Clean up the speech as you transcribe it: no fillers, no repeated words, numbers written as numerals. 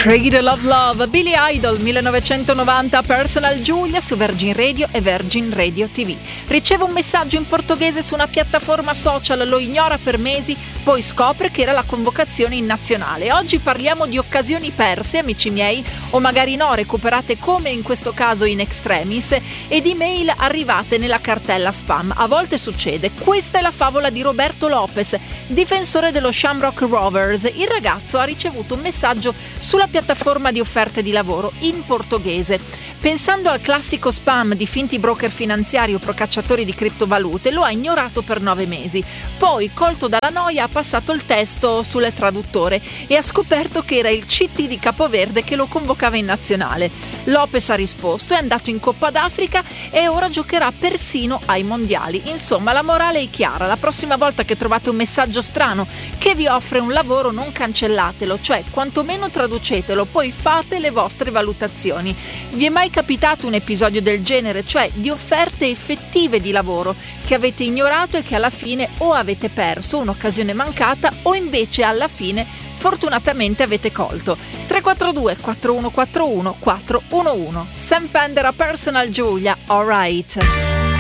Cradle of Love, Billy Idol, 1990, Personal Giulia su Virgin Radio e Virgin Radio TV. Riceve un messaggio in portoghese su una piattaforma social, lo ignora per mesi, poi scopre che era la convocazione in nazionale. Oggi parliamo di occasioni perse, amici miei, o magari no, recuperate come in questo caso in extremis, e di mail arrivate nella cartella spam. A volte succede. Questa è la favola di Roberto Lopez, difensore dello Shamrock Rovers. Il ragazzo ha ricevuto un messaggio sulla piattaforma di offerte di lavoro in portoghese. Pensando al classico spam di finti broker finanziari o procacciatori di criptovalute, lo ha ignorato per 9 mesi. Poi, colto dalla noia, ha passato il testo sul traduttore e ha scoperto che era il CT di Capoverde che lo convocava in nazionale. Lopez ha risposto, è andato in Coppa d'Africa e ora giocherà persino ai mondiali. Insomma, la morale è chiara: la prossima volta che trovate un messaggio strano che vi offre un lavoro, non cancellatelo, cioè quantomeno traducetelo, poi fate le vostre valutazioni. Vi è mai capitato un episodio del genere, cioè di offerte effettive di lavoro che avete ignorato e che alla fine o avete perso, un'occasione mancata, o invece alla fine fortunatamente avete colto? 342 4141 411. Sam Fender a Personal Giulia, alright.